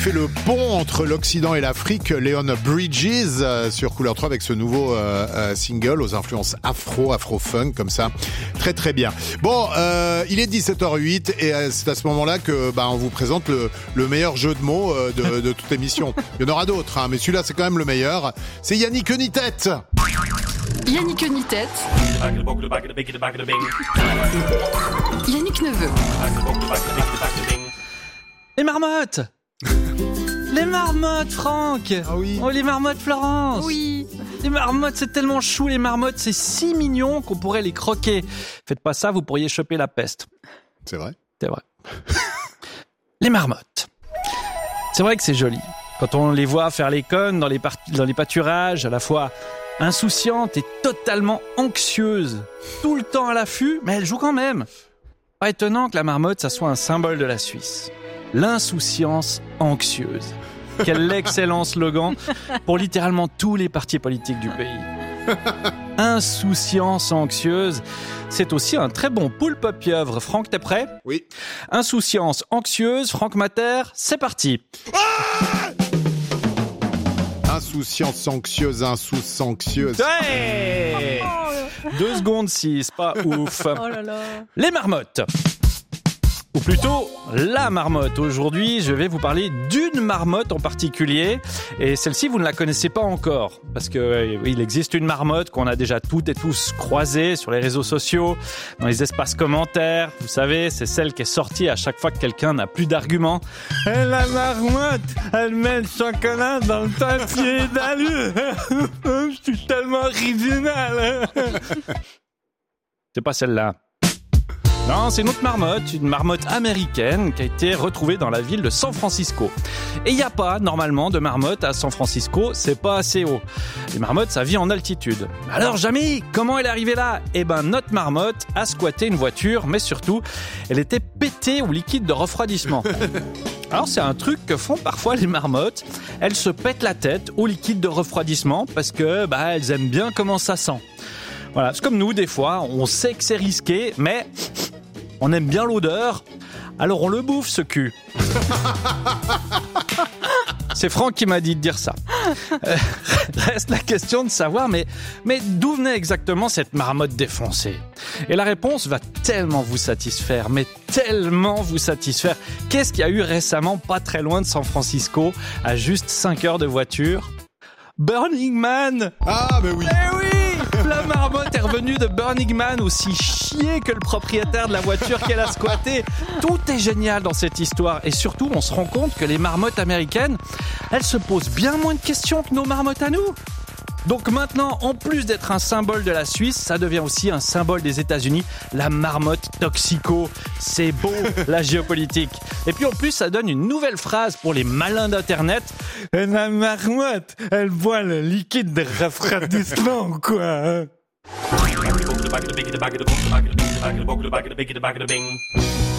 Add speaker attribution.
Speaker 1: Fait le pont entre l'Occident et l'Afrique, Leon Bridges sur Couleur 3 avec ce nouveau single aux influences afro-funk comme ça. Très très bien. Bon, il est 17h08 et c'est à ce moment-là que on vous présente le meilleur jeu de mots de toute émission. Il y en aura d'autres, hein, mais celui-là c'est quand même le meilleur. C'est Yannick Unitête.
Speaker 2: Yannick Unitête. Yannick Neveu.
Speaker 3: Les marmottes. Les marmottes, Franck.
Speaker 1: Ah oui.
Speaker 3: Oh, les marmottes, Florence.
Speaker 2: Oui.
Speaker 3: Les marmottes, c'est tellement chou, les marmottes, c'est si mignon qu'on pourrait les croquer. Faites pas ça, vous pourriez choper la peste.
Speaker 1: C'est vrai.
Speaker 3: C'est vrai. Les marmottes. C'est vrai que c'est joli. Quand on les voit faire les connes dans les pâturages, à la fois insouciantes et totalement anxieuses, tout le temps à l'affût, mais elles jouent quand même. Pas étonnant que la marmotte, ça soit un symbole de la Suisse. L'insouciance anxieuse. Quel excellent slogan pour littéralement tous les partis politiques du pays. Insouciance anxieuse, c'est aussi un très bon poulpe pieuvre. Franck, t'es prêt ?
Speaker 1: Oui.
Speaker 3: Insouciance anxieuse, Franck Mater, c'est parti.
Speaker 1: Insouciance anxieuse, anxieuse.
Speaker 3: Hey 2 secondes 6, pas ouf.
Speaker 2: Oh là là.
Speaker 3: Les marmottes. Ou plutôt, la marmotte. Aujourd'hui, je vais vous parler d'une marmotte en particulier. Et celle-ci, vous ne la connaissez pas encore. Parce que, oui, il existe une marmotte qu'on a déjà toutes et tous croisée sur les réseaux sociaux, dans les espaces commentaires. Vous savez, c'est celle qui est sortie à chaque fois que quelqu'un n'a plus d'arguments. Et la marmotte, elle met le chocolat dans le papier d'alu. Je suis tellement original. C'est pas celle-là. Non, c'est une autre marmotte, une marmotte américaine qui a été retrouvée dans la ville de San Francisco. Et il n'y a pas, normalement, de marmotte à San Francisco, c'est pas assez haut. Les marmottes, ça vit en altitude. Alors, Jamy, comment elle est arrivée là ? Eh ben, notre marmotte a squatté une voiture, mais surtout, elle était pétée au liquide de refroidissement. Alors, c'est un truc que font parfois les marmottes. Elles se pètent la tête au liquide de refroidissement parce que, elles aiment bien comment ça sent. Voilà, c'est comme nous, des fois, on sait que c'est risqué, mais on aime bien l'odeur, alors on le bouffe, ce cul. C'est Franck qui m'a dit de dire ça. Reste la question de savoir, mais d'où venait exactement cette marmotte défoncée ? Et la réponse va tellement vous satisfaire, mais tellement vous satisfaire. Qu'est-ce qu'il y a eu récemment, pas très loin de San Francisco, à juste 5 heures de voiture ? Burning Man !
Speaker 1: Ah, mais oui.
Speaker 3: Eh oui ! La marmotte est revenue de Burning Man aussi chiée que le propriétaire de la voiture qu'elle a squattée. Tout est génial dans cette histoire. Et surtout, on se rend compte que les marmottes américaines, elles se posent bien moins de questions que nos marmottes à nous. Donc maintenant, en plus d'être un symbole de la Suisse, ça devient aussi un symbole des États-Unis, la marmotte toxico. C'est beau, la géopolitique. Et puis en plus, ça donne une nouvelle phrase pour les malins d'Internet. La marmotte, elle boit le liquide de refroidissement, quoi.